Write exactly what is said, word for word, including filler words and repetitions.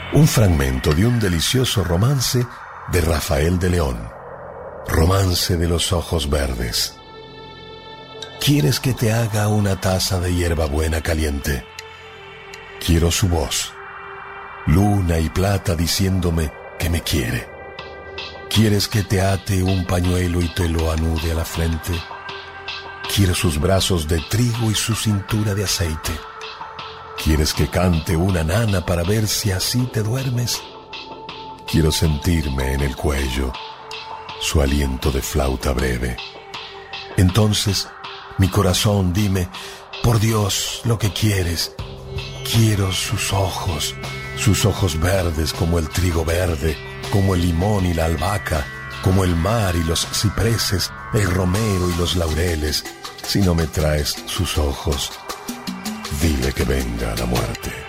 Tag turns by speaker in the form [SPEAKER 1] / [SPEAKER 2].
[SPEAKER 1] Un fragmento de un delicioso romance de Rafael de León. Romance de los ojos verdes. ¿Quieres que te haga una taza de hierbabuena caliente? Quiero su voz, luna y plata diciéndome que me quiere. ¿Quieres que te ate un pañuelo y te lo anude a la frente? Quiero sus brazos de trigo y su cintura de aceite. ¿Quieres que cante una nana para ver si así te duermes? Quiero sentirme en el cuello su aliento de flauta breve. Entonces, mi corazón, dime, por Dios, lo que quieres. Quiero sus ojos, sus ojos verdes como el trigo verde, como el limón y la albahaca, como el mar y los cipreses, el romero y los laureles. Si no me traes sus ojos, dile que venga la muerte.